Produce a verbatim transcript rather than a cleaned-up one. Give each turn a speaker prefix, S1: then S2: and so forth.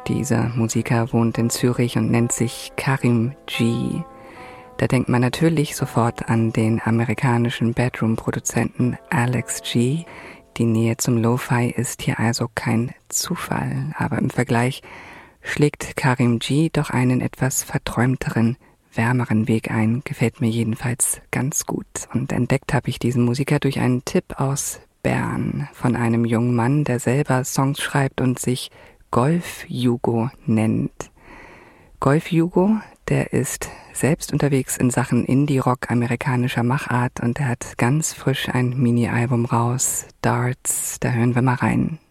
S1: Dieser Musiker wohnt in Zürich und nennt sich Karim G. Da denkt man natürlich sofort an den amerikanischen Bedroom-Produzenten Alex G. Die Nähe zum Lo-Fi ist hier also kein Zufall, aber im Vergleich schlägt Karim G doch einen etwas verträumteren, wärmeren Weg ein, gefällt mir jedenfalls ganz gut. Und entdeckt habe ich diesen Musiker durch einen Tipp aus Bern von einem jungen Mann, der selber Songs schreibt und sich Golf Jugo nennt. Golf Jugo, der ist selbst unterwegs in Sachen Indie-Rock amerikanischer Machart und er hat ganz frisch ein Mini-Album raus, Darts, da hören wir mal rein.